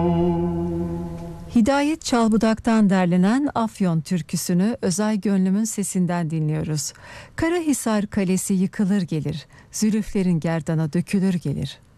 Hidayet Çalbudak'tan derlenen Afyon türküsünü Özay Gönlüm'ün sesinden dinliyoruz. Karahisar Kalesi yıkılır gelir, zülüflerin gerdana dökülür gelir.